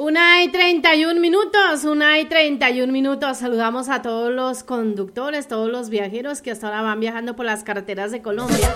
1:31. Saludamos a todos los conductores, todos los viajeros que hasta ahora van viajando por las carreteras de Colombia.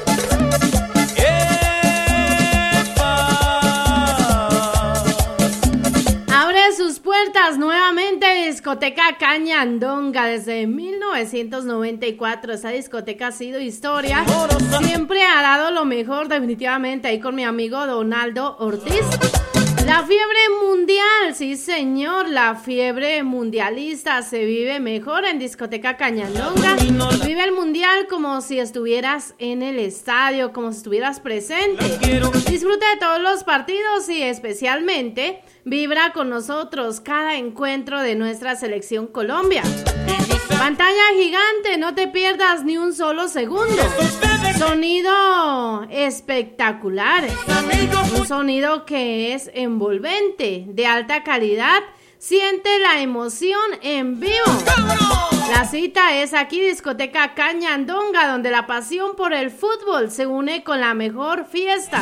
Abre sus puertas nuevamente discoteca Cañandonga desde 1994. Esa discoteca ha sido historia. Siempre ha dado lo mejor, definitivamente, ahí con mi amigo Donaldo Ortiz. La fiebre mundial, sí señor, la fiebre mundialista se vive mejor en discoteca Cañandonga. Vive el mundial como si estuvieras en el estadio, como si estuvieras presente. Disfruta de todos los partidos y especialmente vibra con nosotros cada encuentro de nuestra selección Colombia. Pantalla gigante, no te pierdas ni un solo segundo. Sonido espectacular. Un sonido que es envolvente, de alta calidad. Siente la emoción en vivo. La cita es aquí, discoteca Cañandonga, donde la pasión por el fútbol se une con la mejor fiesta.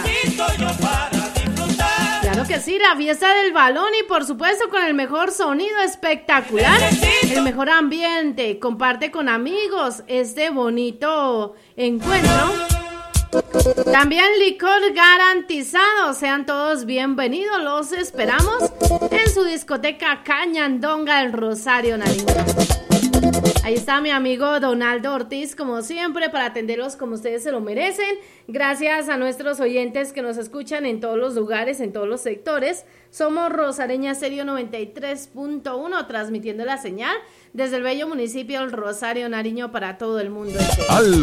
Claro que sí, la fiesta del balón y por supuesto con el mejor sonido espectacular, el mejor ambiente. Comparte con amigos este bonito encuentro. También licor garantizado. Sean todos bienvenidos, los esperamos en su discoteca Cañandonga, el Rosario Nariño. Ahí está mi amigo Donaldo Ortiz, como siempre, para atenderlos como ustedes se lo merecen. Gracias a nuestros oyentes que nos escuchan en todos los lugares, en todos los sectores. Somos Rosareña Estéreo 93.1, transmitiendo la señal desde el bello municipio del Rosario Nariño para todo el mundo.